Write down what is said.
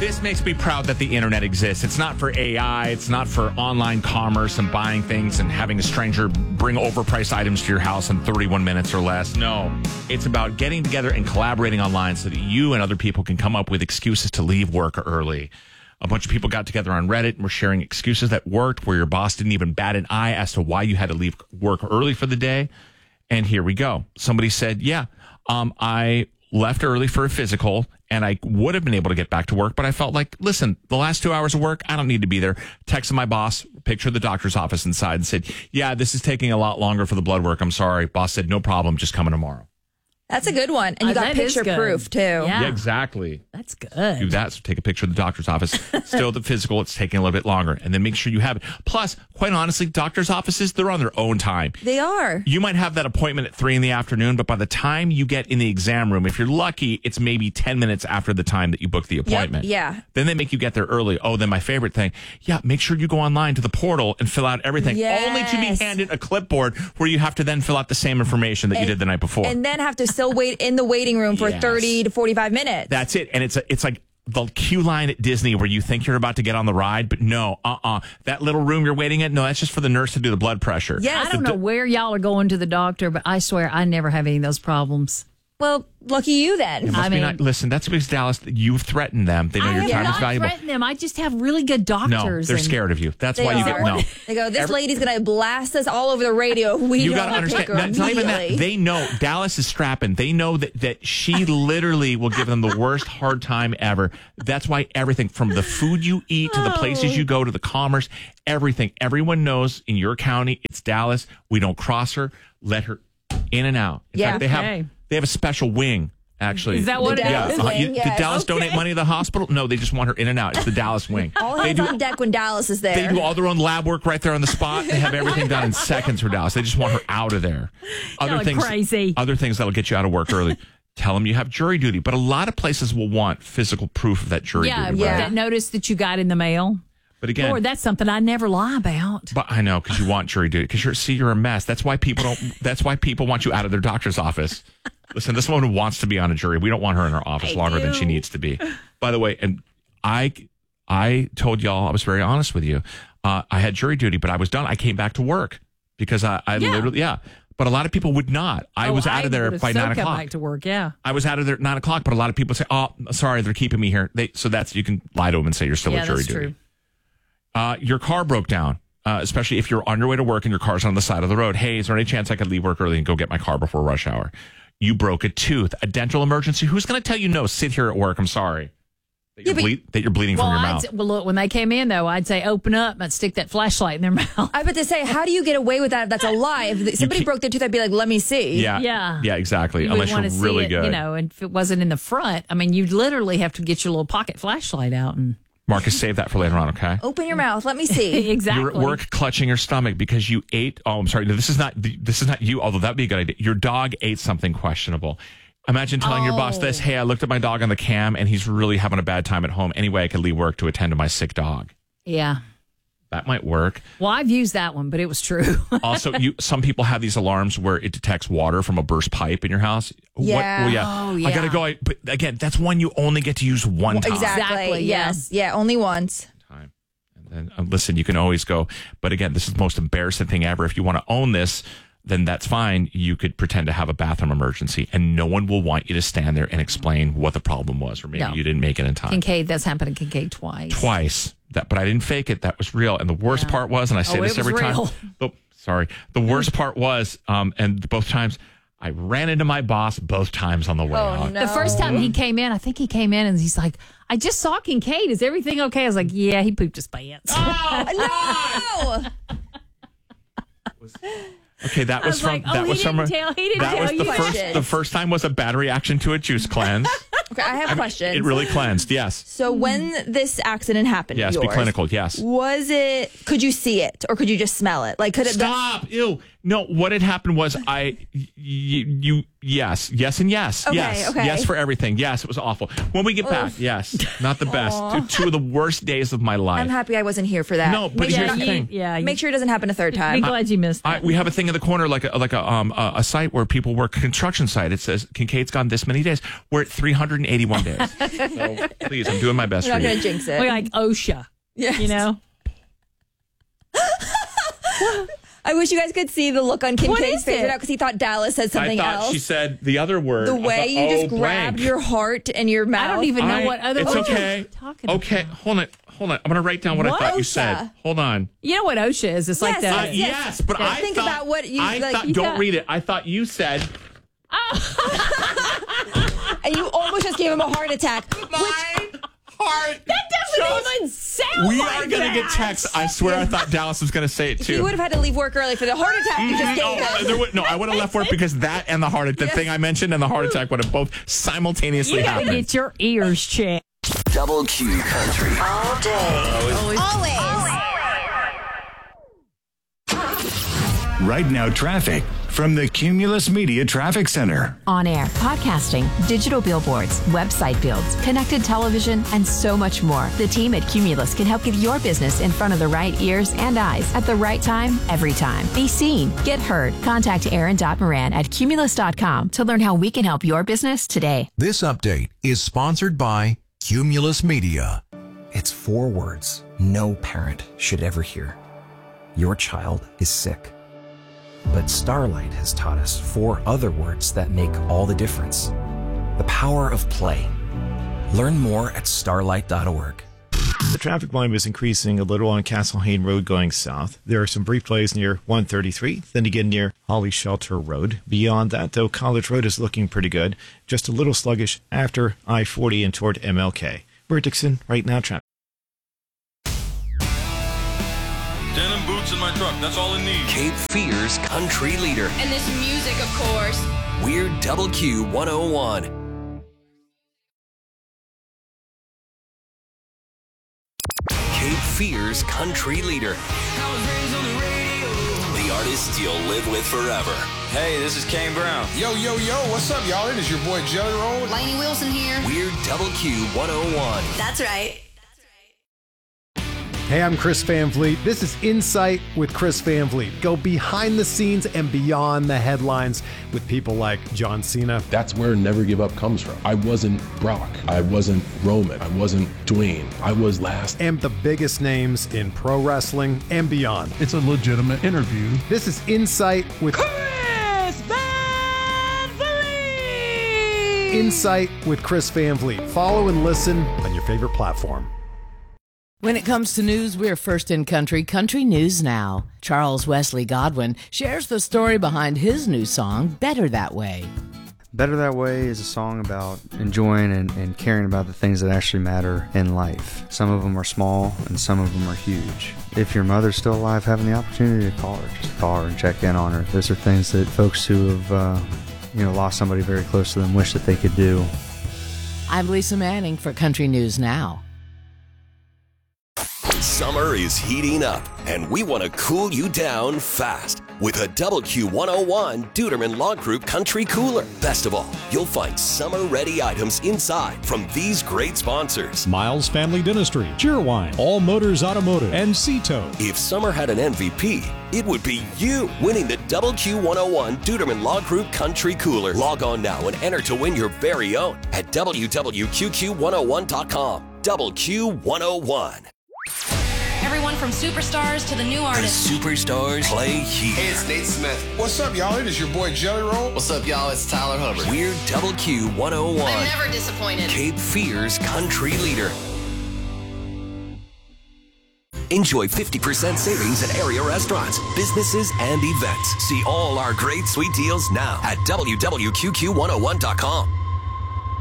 This makes me proud that the internet exists. It's not for AI. It's not for online commerce and buying things and having a stranger bring overpriced items to your house in 31 minutes or less. No, it's about getting together and collaborating online so that you and other people can come up with excuses to leave work early. A bunch of people got together on Reddit and were sharing excuses that worked, where your boss didn't even bat an eye as to why you had to leave work early for the day. And here we go. Somebody said, I left early for a physical and I would have been able to get back to work, but I felt like, listen, the last 2 hours of work, I don't need to be there. Texted my boss, picture of the doctor's office inside, and said, this is taking a lot longer for the blood work. I'm sorry. Boss said, no problem. Just coming tomorrow. That's a good one. And you got picture proof, too. Yeah, exactly. That's good. Do that. So take a picture of the doctor's office. Still the physical, it's taking a little bit longer. And then make sure you have it. Plus, quite honestly, doctor's offices, they're on their own time. They are. You might have that appointment at 3 p.m, but by the time you get in the exam room, if you're lucky, it's maybe 10 minutes after the time that you booked the appointment. Yep, yeah. Then they make you get there early. Oh, then my favorite thing. Make sure you go online to the portal and fill out everything. Yes. Only to be handed a clipboard where you have to then fill out the same information that you did the night before. And then have to still wait in the waiting room for 30 to 45 minutes. That's it. And it's like the queue line at Disney where you think you're about to get on the ride, but no, that little room you're waiting in, no, that's just for the nurse to do the blood pressure. Yes. I don't know where y'all are going to the doctor, but I swear I never have any of those problems. Well, lucky you then. Listen, that's because Dallas, you've threatened them. They know your time is valuable. I threaten them. I just have really good doctors. No, they're scared of you. That's why you get no. They go, this lady's going to blast us all over the radio. You got to understand. Not even that. They know Dallas is strapping. They know that she literally will give them the worst hard time ever. That's why everything from the food you eat to the places you go to the commerce, everything. Everyone knows in your county, it's Dallas. We don't cross her. Let her in and out. In fact, they have a special wing, actually. Is that what it is? Did Dallas donate money to the hospital? No, they just want her in and out. It's the Dallas wing. All hands on deck when Dallas is there. They do all their own lab work right there on the spot. They have everything done in seconds for Dallas. They just want her out of there. Crazy. Other things that'll get you out of work early. Tell them you have jury duty. But a lot of places will want physical proof of that jury duty. Yeah, that notice that you got in the mail. But again, Lord, that's something I never lie about. But I know, because you want jury duty, because you're a mess. That's why people don't. That's why people want you out of their doctor's office. Listen, this woman wants to be on a jury. We don't want her in our office longer than she needs to be. By the way, and I told y'all, I was very honest with you. I had jury duty, but I was done. I came back to work because I literally. But a lot of people would not. I was out of there by 9 o'clock. Back to work, I was out of there at 9 o'clock, but a lot of people say, "Oh, sorry, they're keeping me here." So that's, you can lie to them and say you're still at jury duty. True. Your car broke down, especially if you're on your way to work and your car's on the side of the road. Hey, is there any chance I could leave work early and go get my car before rush hour? You broke a tooth, a dental emergency. Who's going to tell you no? Sit here at work. I'm sorry. That you're bleeding from your mouth. Look, when they came in, though, I'd say open up and stick that flashlight in their mouth. I was to say, how do you get away with that if that's a lie? If somebody broke their tooth, I'd be like, let me see. Yeah, exactly. You unless you're really good. And if it wasn't in the front, you'd literally have to get your little pocket flashlight out and... Marcus, save that for later on, okay? Open your mouth. Let me see. Exactly. You're at work clutching your stomach because you ate... Oh, I'm sorry. No, this is not you, although that'd be a good idea. Your dog ate something questionable. Imagine telling your boss this. Hey, I looked at my dog on the cam, and he's really having a bad time at home. Anyway, I could leave work to attend to my sick dog. Yeah. That might work. Well, I've used that one, but it was true. Also, some people have these alarms where it detects water from a burst pipe in your house. Yeah. Oh, yeah. I got to go. But again, that's one you only get to use one time. Exactly. Yes. Yeah, only once. Time. And then, listen, you can always go. But again, this is the most embarrassing thing ever. If you want to own this, then that's fine. You could pretend to have a bathroom emergency, and no one will want you to stand there and explain what the problem was, or maybe you didn't make it in time. Kincaid, that's happened to Kincaid twice. But I didn't fake it. That was real. And the worst part was, and I say this every time. The worst part was, and both times, I ran into my boss both times on the way out. No. The first time he came in, I think he came in and he's like, I just saw Kincaid. Is everything okay? I was like, yeah, he pooped his pants. Oh, no! Okay, that was from. He didn't tell you. The first time was a bad reaction to a juice cleanse. Okay, I have questions. It really cleansed, yes. So when this accident happened, yes, be clinical, yes. Could you see it or could you just smell it? Like, could it? Stop! Ew! No, what had happened was yes, and yes. Okay, yes. okay. Yes for everything. Yes, it was awful. When we get back, yes, not the best. Two of the worst days of my life. I'm happy I wasn't here for that. No, but here's the thing. Make sure it doesn't happen a third time. Be glad you missed that. We have a thing in the corner, like a site where people work, a construction site. It says Kincaid's gone this many days. We're at 381 days. So please, I'm doing my best We're for not you. going to jinx it. We're like OSHA. Yes. You know? I wish you guys could see the look on Kincaid's is face it? because he thought Dallas said something I thought else. she said the other word. The way you just grabbed your heart and your mouth. I don't even know what other It's words okay. you're talking about. Okay, hold on. I'm going to write down what I What? thought you said. Hold on. You know what OSHA is? It's like Yes, that. Yes, but I Think thought, about what you like. Don't read it. I thought you said. And you almost just gave him a heart attack. Heart. That doesn't even sound We like are going to get texts. I swear I thought Dallas was going to say it too. You would have had to leave work early for the heart attack you just gave him. I would have left work because that and the thing I mentioned and the heart attack would have both simultaneously You gotta happened. get your ears checked. Double Q Country. All day. Always. Right now, traffic from the Cumulus Media Traffic Center. On air, podcasting, digital billboards, website builds, connected television, and so much more. The team at Cumulus can help get your business in front of the right ears and eyes at the right time, every time. Be seen, get heard. Contact Aaron.Moran at Cumulus.com to learn how we can help your business today. This update is sponsored by Cumulus Media. It's 4 words no parent should ever hear. Your child is sick. But Starlight has taught us 4 other words that make all the difference. The power of play. Learn more at starlight.org. The traffic volume is increasing a little on Castle Hayne Road going south. There are some brief delays near 133, then again near Holly Shelter Road. Beyond that, though, College Road is looking pretty good. Just a little sluggish after I-40 and toward MLK. We're at Dixon right now, traffic. Denim boots in my truck. That's all it needs. Cape Fear's country leader. And this music, of course. We're Double Q 101. Cape Fear's country leader. The artists you'll live with forever. Hey, this is Kane Brown. Yo, what's up, y'all? It is your boy Jelly Roll. Lainey Wilson here. We're Double Q 101. That's right. Hey, I'm Chris Van Vliet. This is Insight with Chris Van Vliet. Go behind the scenes and beyond the headlines with people like John Cena. That's where Never Give Up comes from. I wasn't Brock. I wasn't Roman. I wasn't Dwayne. I was last. And the biggest names in pro wrestling and beyond. It's a legitimate interview. This is Insight with Chris Van Vliet! Insight with Chris Van Vliet. Follow and listen on your favorite platform. When it comes to news, we're first in country, Country News Now. Charles Wesley Godwin shares the story behind his new song, Better That Way. Better That Way is a song about enjoying and caring about the things that actually matter in life. Some of them are small and some of them are huge. If your mother's still alive, having the opportunity to call her, just call her and check in on her. Those are things that folks who have lost somebody very close to them wish that they could do. I'm Lisa Manning for Country News Now. Summer is heating up, and we want to cool you down fast with a Double Q 101 Duderman Log Group Country Cooler. Best of all, you'll find summer-ready items inside from these great sponsors. Miles Family Dentistry, Cheerwine, All Motors Automotive, and Cito. If summer had an MVP, it would be you winning the Double Q 101 Duderman Log Group Country Cooler. Log on now and enter to win your very own at www.qqq101.com. Double Q 101. Everyone from superstars to the new artists. The superstars play here. Hey, it's Nate Smith. What's up, y'all? It is your boy Jelly Roll. What's up, y'all? It's Tyler Hubbard. We're Double Q 101. I'm never disappointed. Cape Fear's country leader. Enjoy 50% savings at area restaurants, businesses, and events. See all our great sweet deals now at www.qqq101.com.